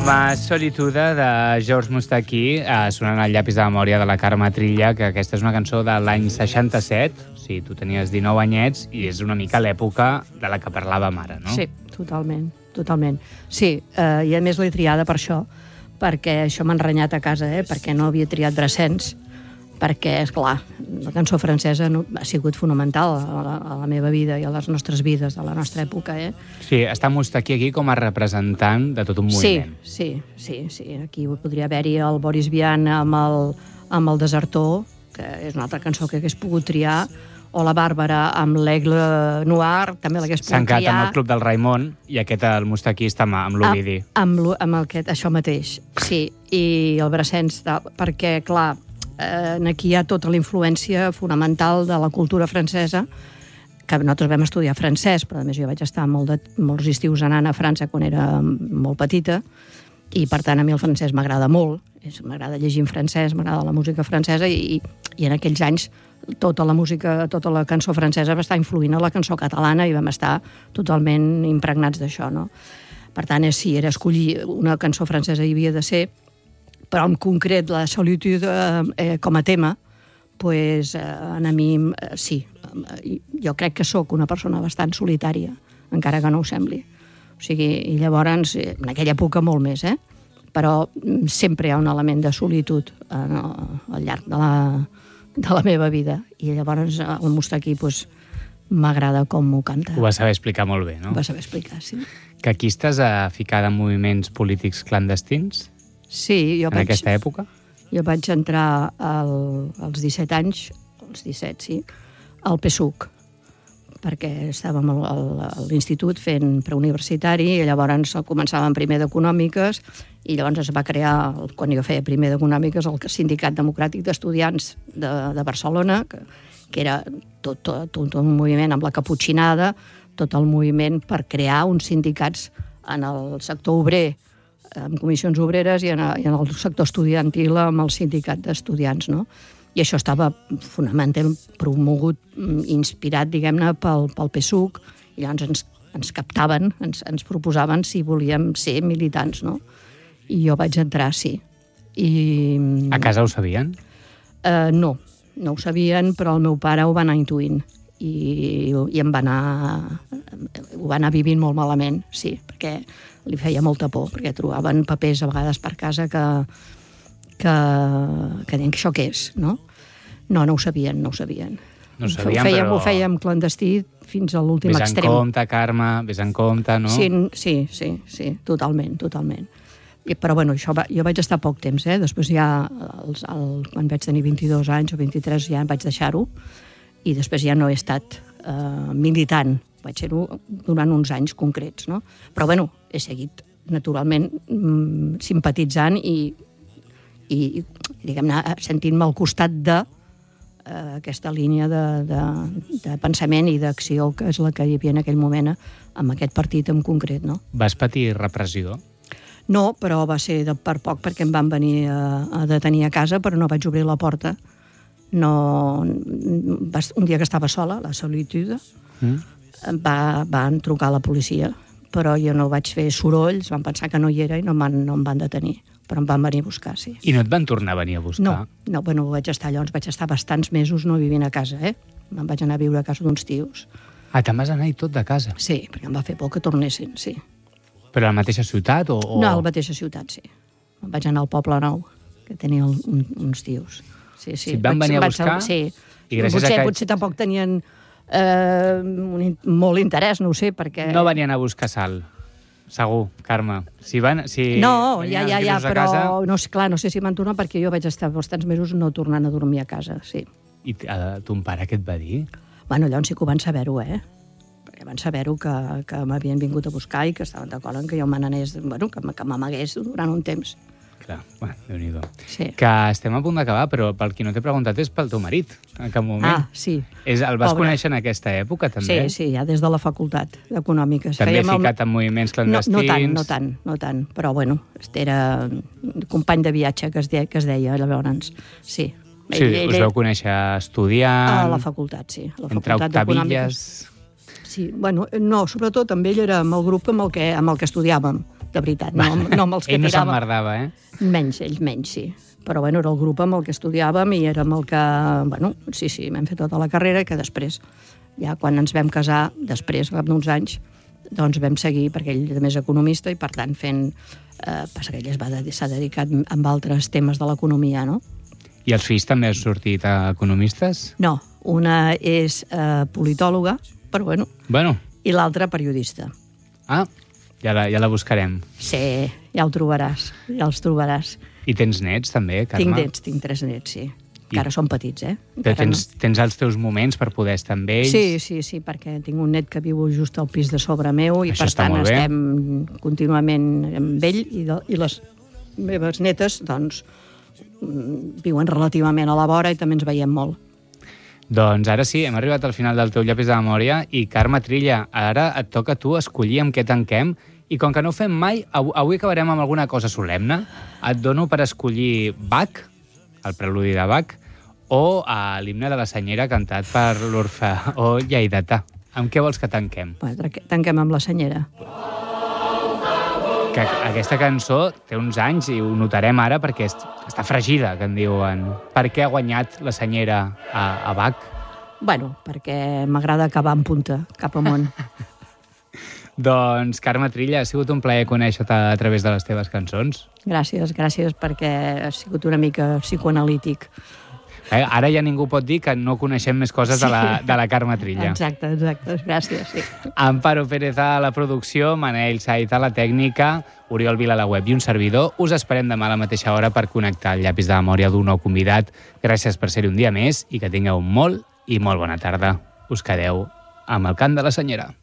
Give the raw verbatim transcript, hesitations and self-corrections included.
Amb Solitude de George Moustaki, eh, sonant el llapis de memòria de la Carme Trilla, que aquesta és una cançó de l'any seixanta-set. O sigui, tu tenies dinou anyets i és una mica l'època de la que parlàvem ara, no? Sí, totalment, totalment. Sí, eh, i a més l'he triada per això, perquè això m'ha enrenyat a casa, eh, perquè no havia triat Brassens, perquè, és clar, la cançó francesa no, ha sigut fonamental a la, a la meva vida i a les nostres vides, a la nostra època, eh? Sí, està Moustaki aquí com a representant de tot un moviment. Sí, sí, sí, sí. Aquí podria haver-hi el Boris Vian amb el, amb el Desertor, que és una altra cançó que hagués pogut triar, o la Bàrbara amb l'Aigle Noir, també l'hagués pogut S'ha triar. amb el Club del Raimon, i aquest, el Moustaki, està amb, amb l'Ovidi. Amb, amb, amb aquest, això mateix, sí. I el Brassens, perquè, clar, eh, aquí hi ha tota la influència fonamental de la cultura francesa, que nosaltres vam estudiar francès, però a més jo vaig estar molt de, molts estius anant a França quan era molt petita, i per tant a mi el francès m'agrada molt, m'agrada llegir en francès, m'agrada la música francesa, i, i en aquells anys tota la música, tota la cançó francesa va estar influint a la cançó catalana i vam estar totalment impregnats d'això, no? Per tant, sí, era escollir una cançó francesa hi havia de ser, però en concret la Solitude eh, com a tema, pues, eh, a mi eh, sí, jo crec que sóc una persona bastant solitària, encara que no ho sembli. O sigui, i llavors, en aquella època molt més, eh? Però sempre hi ha un element de solitud en, al llarg de la, de la meva vida. I llavors el Moustaki pues, m'agrada com m'ho canta. Ho va saber explicar molt bé, no? Ho va saber explicar, sí. Que aquí estàs a ficada en moviments polítics clandestins? Sí, jo en vaig... En aquesta època? Jo vaig entrar al, als disset anys, als disset, sí, al P S U C, perquè estàvem a l'institut fent preuniversitari i llavors començàvem primer d'Econòmiques i llavors es va crear, quan jo feia primer d'Econòmiques, el Sindicat Democràtic d'Estudiants de, de Barcelona, que, que era tot, tot, tot un moviment amb la caputxinada, tot el moviment per crear uns sindicats en el sector obrer, amb comissions obreres, i en, i en el sector estudiantil amb el sindicat d'estudiants, no? I això estava fonamentalment promogut, inspirat, diguem-ne, pel, pel P S U C, i llavors ens, ens captaven, ens, ens proposaven si volíem ser militants, no? I jo vaig entrar, sí. I, a casa ho sabien? Uh, no, no ho sabien, però el meu pare ho va anar intuint i, i em va anar, ho va anar vivint molt malament, sí, perquè li feia molta por, perquè trobaven papers a vegades per casa que, que, que deien que això què és, no? No, no ho sabien, no ho sabien. No ho sabien, ho fèiem, però... Ho fèiem clandestí fins a l'últim extrem. Ves en compte, Carme, ves en compte, no? Sí, sí, sí, sí, totalment, totalment. I, però bueno, això va, jo vaig estar poc temps, eh? Després ja, els, el, quan vaig tenir vint-i-dos anys o vint-i-tres, ja vaig deixar-ho, i després ja no he estat eh, militant, vaig ser-ho durant uns anys concrets, no? Però bueno, he seguit naturalment mm, simpatitzant i, i diguem-ne, sentint-me al costat de eh, aquesta línia de, de, de pensament i d'acció que és la que hi havia en aquell moment amb aquest partit en concret, no? Vas patir repressió? No, però va ser de per poc perquè em van venir a, a detenir a casa, però no vaig obrir la porta. No, un dia que estava sola, la Solitude, mm. va, van trucar a la policia, però jo no vaig fer sorolls, van pensar que no hi era i no, no em van detenir, però em van venir a buscar, sí. I no et van tornar a venir a buscar? No, no, bueno, vaig estar llavors, vaig estar bastants mesos no vivint a casa, eh? Me'n vaig anar a viure a casa d'uns tios. Ah, te'n vas anar i tot de casa? Sí, perquè em va fer por que tornessin, sí. Però a la mateixa ciutat o...? o... No, a la mateixa ciutat, sí. Em vaig anar al Poble Nou, que tenia un, un, uns tios. Sí, sí. Si et van vaig, venir a vaig, buscar... Sí. I gràcies potser, a que... potser tampoc tenien eh, un, molt interès, no ho sé, perquè... No venien a buscar sal, segur, Carme. Si van, si no, ja, ja, ja, però casa... no, clar, no sé si van tornar perquè jo vaig estar bastants mesos no tornant a dormir a casa, sí. I uh, ton pare què et va dir? Bueno, llavors sí que ho van saber-ho, eh? Perquè van saber-ho que, que m'havien vingut a buscar i que estaven d'acord en que jo me n'anés, bueno, que, que m'amagués durant un temps. Clar, bueno, Déu-n'hi-do. Sí. Que estem a punt d'acabar, però pel qui no t'he preguntat és pel teu marit, en cap moment. Ah, sí. És, el vas Pobre. Conèixer en aquesta època, també? Sí, sí, ja des de la facultat d'Econòmiques. També Fèiem ficat el... en moviments clandestins? No, no tant, no tant, no tant, però bueno, era un company de viatge que es deia, que es deia llavors, sí. Sí, ell, us ell... vau conèixer estudiant... A la facultat, sí. A la entre facultat d'Econòmiques. Sí, bueno, no, sobretot amb ell era amb el grup amb el que, amb el que estudiàvem, de veritat, no, no amb els que ell no tirava. s'emmerdava, eh? Menys, ell menys, sí. Però, bueno, era el grup amb el que estudiàvem i era amb el que, bueno, sí, sí, vam fer tota la carrera i que després, ja quan ens vam casar, després, cap d'uns anys, doncs vam seguir, perquè ell també és economista i, per tant, fent... Eh, passa que ell s'ha de, dedicat amb altres temes de l'economia, no? I els fills també han sortit economistes? No, una és eh, politòloga, però bueno, Bueno. i l'altra periodista. Ah, ja la, ja la buscarem. Sí, ja ho trobaràs, ja els trobaràs. I tens nets, també, Carme? Tinc nets, tinc tres nets, sí. Encara I... són petits, eh? Però Encara tens, no. tens els teus moments per poder estar amb ells? Sí, sí, sí, perquè tinc un net que viu just al pis de sobre meu i, Això per tant, molt bé. estem contínuament amb ell i, de, i les meves netes, doncs, viuen relativament a la vora i també ens veiem molt. Doncs ara sí, hem arribat al final del teu llapis de memòria i, Carme Trilla, ara et toca a tu escollir amb què tanquem i com que no ho fem mai, avui acabarem amb alguna cosa solemne. Et dono per escollir Bach, el preludi de Bach, o a l'himne de la Senyera cantat per l'Orfeó o Lleidatà. Amb què vols que tanquem? Bueno, tanquem amb la Senyera. Que aquesta cançó té uns anys i ho notarem ara perquè està fregida, que en diuen. Per què ha guanyat la Senyera a, a Bach? Bueno, perquè m'agrada acabar en punta, cap amunt. Doncs, Carme Trilla, ha sigut un plaer conèixer-te a través de les teves cançons. Gràcies, gràcies, perquè ha sigut una mica psicoanalític. Eh, ara ja ningú pot dir que no coneixem més coses sí. de, la, de la Carme Trilla. Exacte, exacte, gràcies, sí. Amparo Pérez a la producció, Manel Saiz a la tècnica, Oriol Vila a la web i un servidor. Us esperem demà a la mateixa hora per connectar el llapis de memòria d'un nou convidat. Gràcies per ser-hi un dia més i que tingueu molt i molt bona tarda. Us quedeu amb el cant de la Senyera.